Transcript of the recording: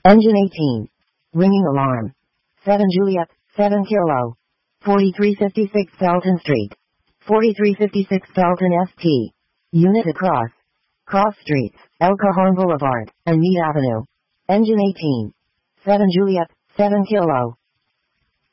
Engine 18. Ringing alarm. 7 Juliet, 7 Kilo. 4356 Felton Street. 4356 Felton St. Unit across. Cross Streets, El Cajon Boulevard, and Meade Avenue. Engine 18. 7 Juliet, 7 Kilo.